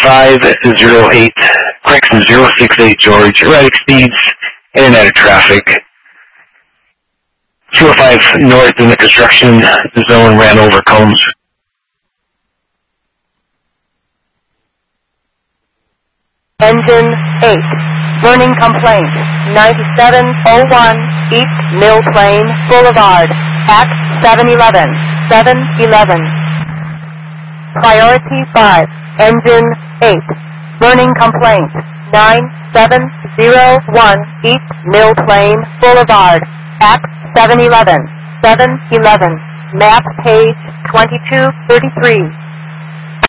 2508, correction 068 George, erratic speeds, in and out of traffic. 205 north in the construction zone, ran over cones. Engine 8, burning complaint, 9701 East Mill Plain Boulevard, at 711, 711. Priority 5, engine 8, burning complaint, 9701 East Mill Plain Boulevard, at 711, 711. Map page 2233.